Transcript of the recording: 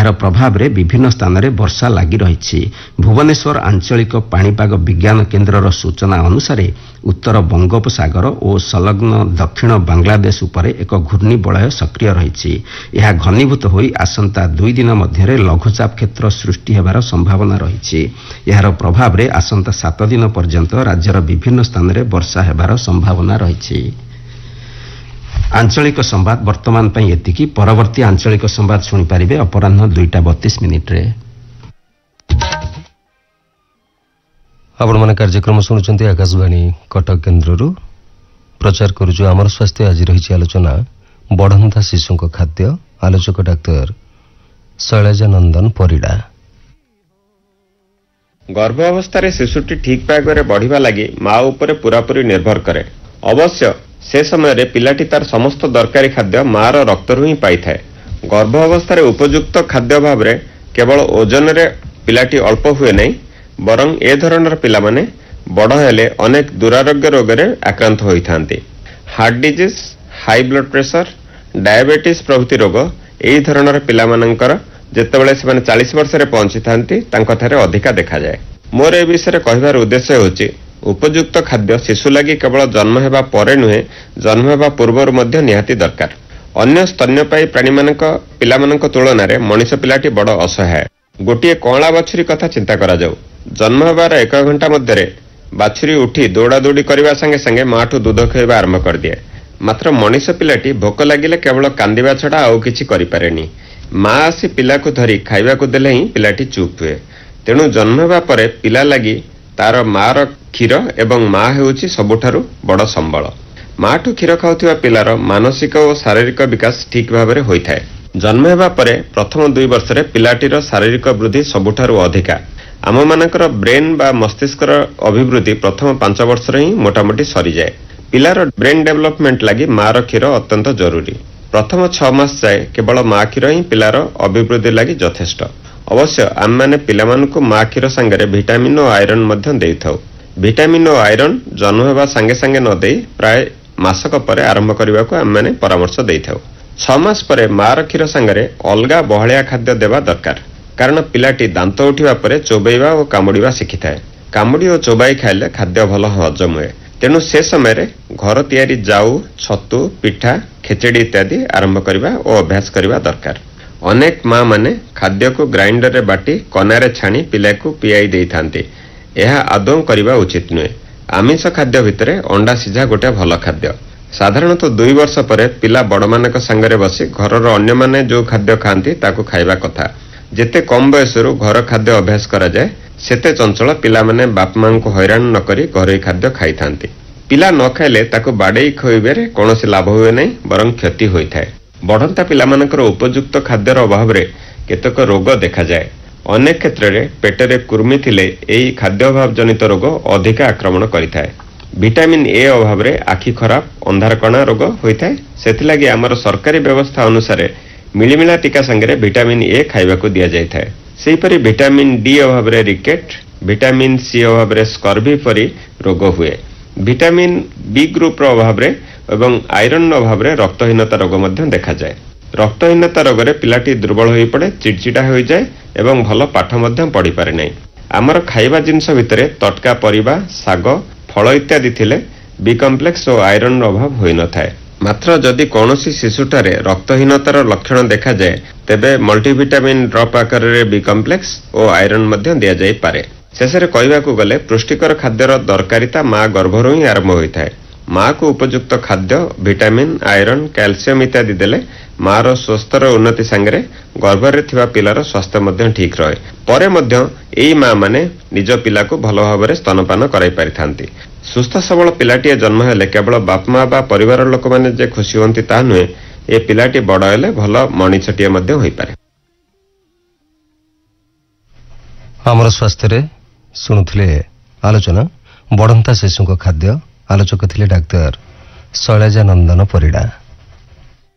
ଏହାର ପ୍ରଭାବରେ ବିଭିନ୍ନ ସ୍ଥାନରେ ବର୍ଷା ଲାଗି ରହିଛି। ଭୁବନେଶ୍ୱର ଆଞ୍ଚଳିକ ପାଣିପାଗ ବିଜ୍ଞାନ କେନ୍ଦ୍ରର ସୂଚନା ଅନୁସାରେ ଉତ୍ତର ବଙ୍ଗୋପସାଗର ଓ ସଂଲଗ୍ନ ଦକ୍ଷିଣ ବାଂଲାଦେଶ ଉପରେ ଏକ ଘୂର୍ଣ୍ଣିବଳୟ ସକ୍ରିୟ ରହିଛି। ଏହା ଘନୀଭୂତ ହୋଇ ଆସନ୍ତା 2 ଦିନ ମଧ୍ୟରେ ଲଘୁଚାପ କ୍ଷେତ୍ର ସୃଷ୍ଟି ହେବାର ସମ୍ଭାବନା ରହିଛି। ଏହାର ପ୍ରଭାବରେ ଆସନ୍ତା 7 ଦିନ ପର୍ଯ୍ୟନ୍ତ ରାଜ୍ୟର ବିଭିନ୍ନ ସ୍ଥାନରେ ବର୍ଷା ହେବାର ସମ୍ଭାବନା ରହିଛି। ଆଞ୍ଚଳିକ ସମ୍ବାଦ ବର୍ତ୍ତମାନ ପାଇଁ ଏତିକି। ପରବର୍ତ୍ତୀ ଆଞ୍ଚଳିକ ସମ୍ବାଦ ଶୁଣିପାରିବେ ଅପରାହ୍ନ 2:32 ଆପଣମାନେ କାର୍ଯ୍ୟକ୍ରମ ଶୁଣୁଛନ୍ତି ଆକାଶବାଣୀ କଟକ କେନ୍ଦ୍ରରୁ। ପ୍ରଚାର କରୁଛୁ ଆମର ସ୍ୱାସ୍ଥ୍ୟ। ଆଜି ରହିଛି ଆଲୋଚନା ବଢନ୍ତା ଶିଶୁଙ୍କ ଖାଦ୍ୟ। ଆଲୋଚକ ଡାକ୍ତର ଶୈଳଜା ନନ୍ଦନ ପରିଡ଼ା। ଗର୍ଭ ଅବସ୍ଥାରେ ଶିଶୁଟି ଠିକ୍ ପାଗରେ ବଢ଼ିବା ଲାଗି ମା ଉପରେ ପୂରାପୂରି ନିର୍ଭର କରେ। ଅବଶ୍ୟ ସେ ସମୟରେ ପିଲାଟି ତାର ସମସ୍ତ ଦରକାରୀ ଖାଦ୍ୟ ମାର ରକ୍ତରୁ ହିଁ ପାଇଥାଏ। ଗର୍ଭ ଅବସ୍ଥାରେ ଉପଯୁକ୍ତ ଖାଦ୍ୟ ଭାବରେ କେବଳ ଓଜନରେ ପିଲାଟି ଅଳ୍ପ ହୁଏ ନାହିଁ, ବରଂ ଏ ଧରଣର ପିଲାମାନେ ବଡ଼ ହେଲେ ଅନେକ ଦୁରାରୋଗ୍ୟ ରୋଗରେ ଆକ୍ରାନ୍ତ ହୋଇଥାନ୍ତି। Heart disease, high blood pressure, diabetes ପ୍ରଭୃତି ରୋଗ ଏହି ଧରଣର ପିଲାମାନଙ୍କର ଯେତେବେଳେ ସେମାନେ 40 ବର୍ଷରେ ପହଞ୍ଚିଥାନ୍ତି ତାଙ୍କଠାରେ ଅଧିକା ଦେଖାଯାଏ। ମୋର ଏ ବିଷୟରେ କହିବାର ଉଦ୍ଦେଶ୍ୟ ହେଉଛି ଉପଯୁକ୍ତ ଖାଦ୍ୟ ଶିଶୁ ଲାଗି କେବଳ ଜନ୍ମ ହେବା ପରେ ନୁହେଁ, ଜନ୍ମ ହେବା ପୂର୍ବରୁ ମଧ୍ୟ ନିହାତି ଦରକାର। ଅନ୍ୟ ସ୍ତନ୍ୟପାୟୀ ପିଲାମାନଙ୍କ ତୁଳନାରେ ମଣିଷ ପିଲାଟି ବଡ଼ ଅସହାୟ। ଗୋଟିଏ କଅଁଳା ବାଛୁରୀ କଥା ଚିନ୍ତା କରାଯାଉ। ଜନ୍ମ ହେବାର 1 ଘଣ୍ଟା ମଧ୍ୟରେ ବାଛୁରୀ ଉଠି ଦୌଡ଼ାଦୌଡ଼ି କରିବା ସାଙ୍ଗେ ସାଙ୍ଗେ ମାଠୁ ଦୁଧ ଖୁଆଇବା ଆରମ୍ଭ କରିଦିଏ। ମାତ୍ର ମଣିଷ ପିଲାଟି ଭୋକ ଲାଗିଲେ କେବଳ କାନ୍ଦିବା ଛଡ଼ା ଆଉ କିଛି କରିପାରେନି। ମା ଆସି ପିଲାକୁ ଧରି ଖାଇବାକୁ ଦେଲେ ହିଁ ପିଲାଟି ଚୁପ୍ ହୁଏ। ତେଣୁ ଜନ୍ମ ହେବା ପରେ ପିଲା ଲାଗି ତାର ମାର କ୍ଷୀର ଏବଂ ମା ହେଉଛି ସବୁଠାରୁ ବଡ଼ ସମ୍ବଳ। ମାଠୁ କ୍ଷୀର ଖାଉଥିବା ପିଲାର ମାନସିକ ଓ ଶାରୀରିକ ବିକାଶ ଠିକ୍ ଭାବରେ ହୋଇଥାଏ। ଜନ୍ମ ହେବା ପରେ ପ୍ରଥମ 2 ବର୍ଷରେ ପିଲାଟିର ଶାରୀରିକ ବୃଦ୍ଧି ସବୁଠାରୁ ଅଧିକା। ଆମମାନଙ୍କର ବ୍ରେନ୍ ବା ମସ୍ତିଷ୍କର ଅଭିବୃଦ୍ଧି ପ୍ରଥମ 5 ବର୍ଷରେ ହିଁ ମୋଟାମୋଟି ସରିଯାଏ। ପିଲାର ବ୍ରେନ୍ ଡେଭଲପମେଣ୍ଟ ଲାଗି ମାର କ୍ଷୀର ଅତ୍ୟନ୍ତ ଜରୁରୀ। ପ୍ରଥମ 6 ମାସ ଯାଏ କେବଳ ମା କ୍ଷୀର ହିଁ ପିଲାର ଅଭିବୃଦ୍ଧି ଲାଗି ଯଥେଷ୍ଟ। ଅବଶ୍ୟ ଆମେମାନେ ପିଲାମାନଙ୍କୁ ମା କ୍ଷୀର ସାଙ୍ଗରେ ଭିଟାମିନ୍ ଓ ଆଇରନ୍ ମଧ୍ୟ ଦେଇଥାଉ। ଭିଟାମିନ୍ ଓ ଆଇରନ୍ ଜନ୍ମ ହେବା ସାଙ୍ଗେ ସାଙ୍ଗେ ନ ଦେଇ ପ୍ରାୟ ମାସକ ପରେ ଆରମ୍ଭ କରିବାକୁ ଆମେମାନେ ପରାମର୍ଶ ଦେଇଥାଉ। 6 ମାସ ପରେ ମାର କ୍ଷୀର ସାଙ୍ଗରେ ଅଲଗା ବହଳିଆ ଖାଦ୍ୟ ଦେବା ଦରକାର, କାରଣ ପିଲାଟି ଦାନ୍ତ ଉଠିବା ପରେ ଚୋବେଇବା ଓ କାମୁଡ଼ିବା ଶିଖିଥାଏ। କାମୁଡ଼ି ଓ ଚୋବାଇ ଖାଇଲେ ଖାଦ୍ୟ ଭଲ ହଜମ ହୁଏ। ତେଣୁ ସେ ସମୟରେ ଘର ତିଆରି ଜାଉ, ଛତୁ, ପିଠା, ଖେଚେଡ଼ି ଇତ୍ୟାଦି ଆରମ୍ଭ କରିବା ଓ ଅଭ୍ୟାସ କରିବା ଦରକାର। ଅନେକ ମା ମାନେ ଖାଦ୍ୟକୁ ଗ୍ରାଇଣ୍ଡରରେ ବାଟି କନାରେ ଛାଣି ପିଲାକୁ ପିଆଇ ଦେଇଥାନ୍ତି। ଏହା ଆଦୌ କରିବା ଉଚିତ ନୁହେଁ। ଆମିଷ ଖାଦ୍ୟ ଭିତରେ ଅଣ୍ଡା ସିଝା ଗୋଟେ ଭଲ ଖାଦ୍ୟ। ସାଧାରଣତଃ 2 ବର୍ଷ ପରେ ପିଲା ବଡ଼ମାନଙ୍କ ସାଙ୍ଗରେ ବସି ଘରର ଅନ୍ୟମାନେ ଯେଉଁ ଖାଦ୍ୟ ଖାଆନ୍ତି ତାକୁ ଖାଇବା କଥା। ଯେତେ କମ୍ ବୟସରୁ ଘର ଖାଦ୍ୟ ଅଭ୍ୟାସ କରାଯାଏ ସେତେ ଚଞ୍ଚଳ ପିଲାମାନେ ବାପା ମାଙ୍କୁ ହଇରାଣ ନ କରି ଘରୋଇ ଖାଦ୍ୟ ଖାଇଥାନ୍ତି। ପିଲା ନ ଖାଇଲେ ତାକୁ ବାଡ଼େଇ ଖୋଇବାରେ କୌଣସି ଲାଭ ହୁଏ ନାହିଁ, ବରଂ କ୍ଷତି ହୋଇଥାଏ। ବଢ଼ନ୍ତା ପିଲାମାନଙ୍କର ଉପଯୁକ୍ତ ଖାଦ୍ୟର ଅଭାବରେ କେତେକ ରୋଗ ଦେଖାଯାଏ। ଅନେକ କ୍ଷେତ୍ରରେ ପେଟରେ କୃମି ଥିଲେ ଏହି ଖାଦ୍ୟ ଅଭାବ ଜନିତ ରୋଗ ଅଧିକା ଆକ୍ରମଣ କରିଥାଏ। ଭିଟାମିନ୍ ଏ ଅଭାବରେ ଆଖି ଖରାପ, ଅନ୍ଧାରକଣା ରୋଗ ହୋଇଥାଏ। ସେଥିଲାଗି ଆମର ସରକାରୀ ବ୍ୟବସ୍ଥା ଅନୁସାରେ ମିଳିମିଳା ଟୀକା ସାଙ୍ଗରେ ଭିଟାମିନ୍ ଏ ଖାଇବାକୁ ଦିଆଯାଇଥାଏ। ସେହିପରି ଭିଟାମିନ୍ ଡି ଅଭାବରେ ରିକେଟ୍, ଭିଟାମିନ୍ ସି ଅଭାବରେ ସ୍କର୍ଭି ପରି ରୋଗ ହୁଏ। ଭିଟାମିନ୍ ବି ଗ୍ରୁପର ଅଭାବରେ ଏବଂ ଆଇରନ୍ ଅଭାବରେ ରକ୍ତହୀନତା ରୋଗ ମଧ୍ୟ ଦେଖାଯାଏ। ରକ୍ତହୀନତା ରୋଗରେ ପିଲାଟି ଦୁର୍ବଳ ହୋଇପଡ଼େ, ଚିଡ଼ଚିଡ଼ା ହୋଇଯାଏ ଏବଂ ଭଲ ପାଠ ମଧ୍ୟ ପଢ଼ିପାରେ ନାହିଁ। ଆମର ଖାଇବା ଜିନିଷ ଭିତରେ ତଟକା ପରିବା, ଶାଗ, ଫଳ ଇତ୍ୟାଦି ଥିଲେ ବି କମ୍ପ୍ଲେକ୍ସ ଓ ଆଇରନ୍ର ଅଭାବ ହୋଇନଥାଏ। ମାତ୍ର ଯଦି କୌଣସି ଶିଶୁଠାରେ ରକ୍ତହୀନତାର ଲକ୍ଷଣ ଦେଖାଯାଏ ତେବେ ମଲ୍ଟିଭିଟାମିନ୍ ଡ୍ରପ୍ ଆକାରରେ ବି କମ୍ପ୍ଲେକ୍ସ ଓ ଆଇରନ୍ ମଧ୍ୟ ଦିଆଯାଇପାରେ। ଶେଷରେ କହିବାକୁ ଗଲେ ପୁଷ୍ଟିକର ଖାଦ୍ୟର ଦରକାରିତା ମା ଗର୍ଭରୁ ହିଁ ଆରମ୍ଭ ହୋଇଥାଏ। ମାକୁ ଉପଯୁକ୍ତ ଖାଦ୍ୟ, ଭିଟାମିନ୍, ଆଇରନ୍, କ୍ୟାଲସିୟମ ଇତ୍ୟାଦି ଦେଲେ ମାର ସ୍ୱାସ୍ଥ୍ୟର ଉନ୍ନତି ସାଙ୍ଗରେ ଗର୍ଭରେ ଥିବା ପିଲାର ସ୍ୱାସ୍ଥ୍ୟ ମଧ୍ୟ ଠିକ୍ ରହେ। ପରେ ମଧ୍ୟ ଏହି ମା ମାନେ ନିଜ ପିଲାକୁ ଭଲ ଭାବରେ ସ୍ତନପାନ କରାଇ ପାରିଥାନ୍ତି। ସୁସ୍ଥ ସବଳ ପିଲାଟିଏ ଜନ୍ମ ହେଲେ କେବଳ ବାପା ମା ବା ପରିବାର ଲୋକମାନେ ଯେ ଖୁସି ହୁଅନ୍ତି ତାହା ନୁହେଁ, ଏ ପିଲାଟି ବଡ଼ ହେଲେ ଭଲ ମଣିଷଟିଏ ମଧ୍ୟ ହୋଇପାରେ। ଆମର ସ୍ୱାସ୍ଥ୍ୟରେ ଶୁଣୁଥିଲେ ଆଲୋଚନା ବଢ଼ନ୍ତା ଶିଶୁଙ୍କ ଖାଦ୍ୟ। ଆଲୋଚକ ଥିଲେ ଡାକ୍ତର ଶୈଳଜା ନନ୍ଦନ ପରିଡ଼ା।